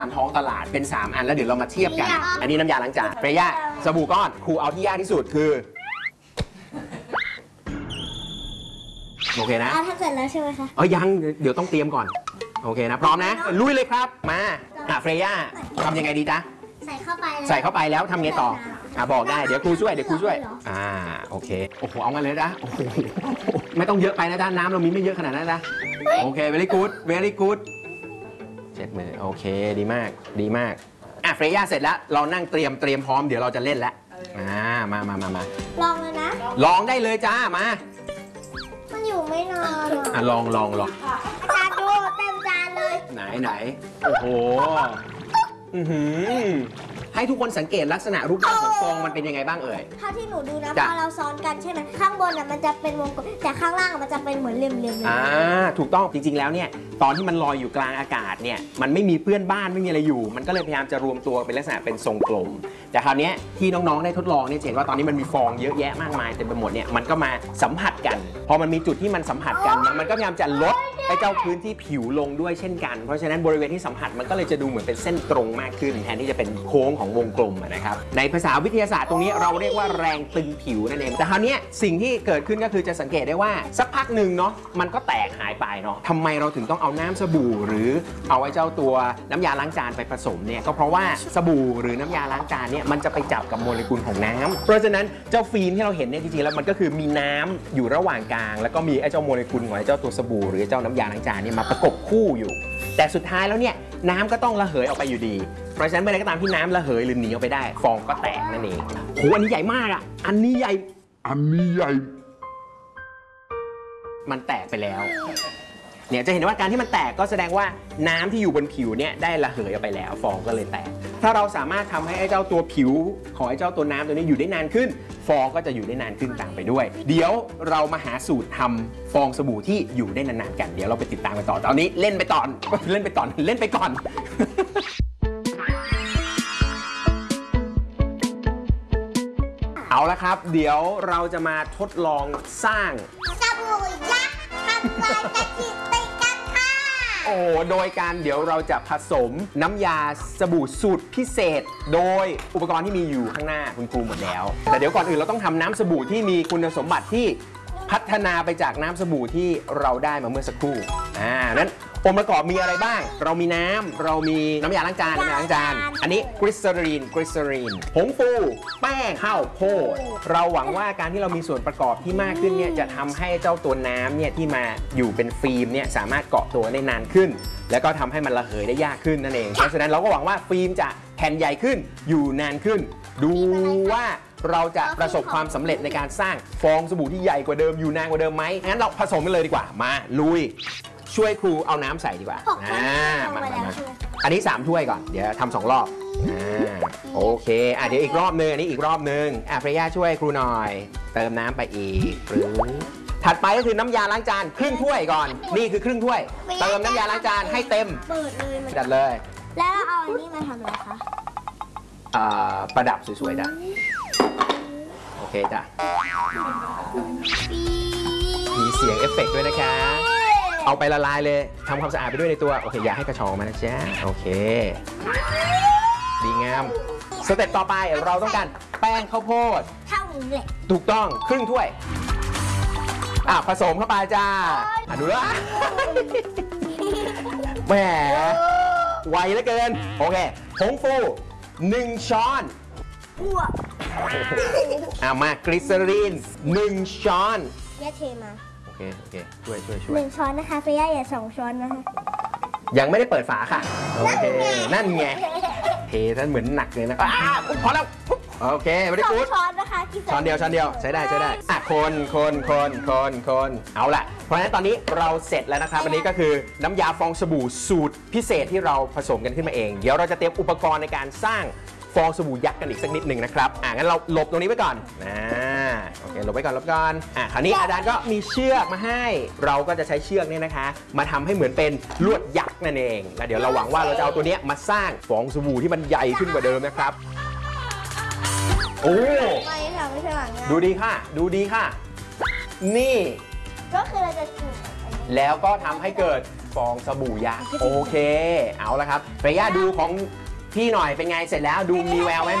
ท้องตลาดเป็น3อันแล้วเดี๋ยวเรามาเทียบกันอันนี้น้ำยาล้างจานเฟรย่าสบู่ก้อนครูเอาที่ยากที่สุดคือโอเคนะทำเสร็จแล้วใช่ไหมคะยังเดี๋ยวต้องเตรียมก่อนโอเคนะพร้อมนะลุยเลยครับมาเฟรย่าทำยังไงดีจ๊ะใส่เข้าไปแล้วทำไงต่อบอกได้เดี๋ยวครูช่วยโอเคโอ้โหเอางั้นเลยนะโอ้โหไม่ต้องเยอะไปนะจ๊ะน้ำเรามีไม่เยอะขนาดนั้นนะโอเค very good เช็ดมือโอเคดีมากเฟรย่าเสร็จแล้วเรานั่งเตรียมพร้อมเดี๋ยวเราจะเล่นแล้วมาลองเลยนะลองได้เลยจ้ามามันอยู่ไม่นานลองจานดูเต็มจานเลยไหนโอ้โหให้ทุกคนสังเกตลักษณะรูปร่างของฟองมันเป็นยังไงบ้างเอ่ยเท่าที่หนูดูนะพอเราซ้อนกันใช่ไหมข้างบนมันจะเป็นวงกลมแต่ข้างล่างมันจะเป็นเหมือนเหลี่ยมถูกต้องจริงๆแล้วเนี่ยตอนที่มันลอยอยู่กลางอากาศเนี่ยมันไม่มีเพื่อนบ้านไม่มีอะไรอยู่มันก็เลยพยายามจะรวมตัวเป็นลักษณะเป็นทรงกลมแต่คราวนี้ที่น้องๆได้ทดลองเนี่ยเห็นว่าตอนนี้มันมีฟองเยอะแยะมากมายเต็มไปหมดเนี่ยมันก็มาสัมผัสกันพอมันมีจุดที่มันสัมผัสกันมันก็พยายามจะลดไอ้เจ้าพื้นที่ผิวลงด้วยเช่นกันเพราะฉะนั้นบริเวณที่สัมผัสมันก็เลยจะดูเหมือนเป็นเส้นตรงมากขึ้นแทนที่จะเป็นโค้งของวงกลมนะครับในภาษาวิทยาศาสตร์ตรงนี้เราเรียกว่าแรงตึงผิวนั่นเองแต่คราวนี้สิ่งที่เกิดขึ้นก็คือจะสังเกตได้ว่าสักพักหนึ่งเนาะมันก็แตกหายไปเนาะทำไมเราถึงต้องเอาน้ำสบู่หรือเอาไอ้เจ้าตัวน้ำยาล้างจานไปผสมเนี่ยก็เพราะว่าสบู่หรือน้ำยาล้างจานเนี่ยมันจะไปจับกับโมเลกุลของน้ำเพราะฉะนั้นเจ้าฟิล์มที่เราเห็นเนี่ยจริงๆแล้วมันก็คือมีน้ำอยู่ระหว่างกลางแล้วก็มีไอ้เจ้าโมเลกุลของไอ้เจ้าตัวสบู่หรือเจ้าน้ำยาล้างจานเนี่ยมาประกบคู่อยู่แต่สุดท้ายแล้วเนี่ยน้ำก็ต้องระเหยออกไปอยู่ดีเพราะฉะนั้นเมื่อใดก็ตามที่น้ำระเหยหรือหนีออกไปได้ฟองก็แตกนั่นเองโหอันนี้ใหญ่มากอ่ะอันนี้ใหญ่มันแตกไปแล้วเนี่ยจะเห็นว่าการที่มันแตกก็แสดงว่าน้ำที่อยู่บนผิวเนี่ยได้ระเหยออกไปแล้วฟองก็เลยแตกถ้าเราสามารถทำให้ไอ้เจ้าตัวผิวของไอ้เจ้าตัวน้ำตัวนี้อยู่ได้นานขึ้นฟองก็จะอยู่ได้นานขึ้นตามไปด้วยเดี๋ยวเรามาหาสูตรทำฟองสบู่ที่อยู่ได้นานๆกันเดี๋ยวเราไปติดตามกันต่อตอนนี้เล่นไปก่อนเอาละครับเดี๋ยวเราจะมาทดลองสร้างสบู่ยักษ์ทำลายตะกิดติดกันค่ะโดยการเดี๋ยวเราจะผสมน้ำยาสบู่สูตรพิเศษโดยอุปกรณ์ที่มีอยู่ข้างหน้าคุณครูหมดแล้วแต่เดี๋ยวก่อนอื่นเราต้องทำน้ำสบู่ที่มีคุณสมบัติที่พัฒนาไปจากน้ำสบู่ที่เราได้มาเมื่อสักครู่นั้นองค์ประกอบมีอะไรบ้างเรามีน้ำเรามีน้ำยาล้างจานอันนี้กริสเซอรีนผงฟูแป้งข้าวโพดเราหวังว่าการที่เรามีส่วนประกอบที่มากขึ้นเนี่ยจะทำให้เจ้าตัวน้ำเนี่ยที่มาอยู่เป็นฟิล์มเนี่ยสามารถเกาะตัวได้นานขึ้นแล้วก็ทำให้มันระเหยได้ยากขึ้นนั่นเองเพราะฉะนั้นเราก็หวังว่าฟิล์มจะแผ่นใหญ่ขึ้นอยู่นานขึ้นดูว่าเราจะประสบความสำเร็จในการสร้างฟองสบู่ที่ใหญ่กว่าเดิมอยู่นานกว่าเดิมไหมงั้นเราผสมกันเลยดีกว่ามาลุยช่วยครูเอาน้ำใส่ดีกว่ามาอันนี้3ถ้วยก่อนเดี๋ยวทำ2รอบโอเคเดี๋ยวอีกรอบนึงอันนี้อีกรอบนึงเฟรย่าช่วยครูหน่อยเติมน้ำไปอีกถัดไปก็คือน้ำยาล้างจานครึ่งถ้วยก่อนนี่คือครึ่งถ้วยเติมน้ำยาล้างจานให้เต็มจัดเลยแล้วเอาอันนี้มาทำอะไรคะประดับสวยๆจ้ะโอเคจ้ะมีเสียงเอฟเฟกต์ด้วยนะคะเอาไปละลายเลยทำความสะอาดไปด้วยในตัวโอเคอย่าให้กระชอกมานะจ๊ะโอเคดีงามสเต็ปต่อไปเราต้องการแป้งข้าวโพดเท่านี้เลยถูกต้องครึ่งถ้วยผสมเข้าไปจ้าดูละแหมไวเหลือเกินโอเคผงฟู1 ช้อนมากริสเซอรีน1 ช้อนแยกเทมาโอเคช่วย 1 ช้อนนะคะเฟย่าอย่า2 ช้อนนะคะยังไม่ได้เปิดฝาค่ะโอเคนั่นไงเทท่านเหมือนหนักเลยนะพอแล้วโอเคไม่ได้พูดช้อนนะคะช้อนเดียวใช้ได้คนเอาล่ะเพราะฉะนั้นตอนนี้เราเสร็จแล้วนะครับอันนี้ก็คือน้ำยาฟองสบู่สูตรพิเศษที่เราผสมกันขึ้นมาเองเดี๋ยวเราจะเตรียมอุปกรณ์ในการสร้างฟองสบู่ยักษ์กันอีกสักนิดหนึ่งนะครับงั้นเราหลบตรงนี้ไว้ก่อนโอเคหลบไว้ก่อนคราวนี้อาจารย์ก็มีเชือกมาให้เราก็จะใช้เชือกเนี่ยนะคะมาทำให้เหมือนเป็นลวดยักษ์นั่นเองแล้วเดี๋ยวเราหวังว่าเราจะเอาตัวนี้มาสร้างฟองสบู่ที่มันใหญ่ขึ้นกว่าเดิมนะครับโอ้ดูดีค่ะนี่ก็คือเราจะจุ่มแล้วก็ทำให้เกิดฟองสบู่ยักษ์โอเค เอาละครับเฟย่าดูของพี่หน่อยเป็นไงเสร็จแล้วดูมีแววไหม